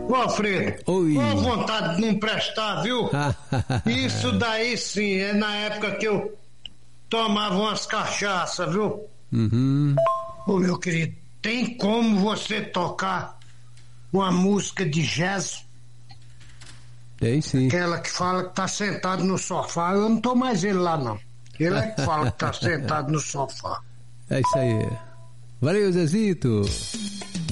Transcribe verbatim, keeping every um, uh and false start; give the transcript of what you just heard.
Ô, Alfredo, Oi. com vontade de não prestar, viu? Isso daí sim, é na época que eu tomava umas cachaças, viu? Uhum. Ô, meu querido, tem como você tocar uma música de jazz? Tem sim. Aquela que fala que tá sentado no sofá. Eu não tô mais ele lá, não. Ele é que fala que tá sentado no sofá. É isso aí. Valeu, Zezito.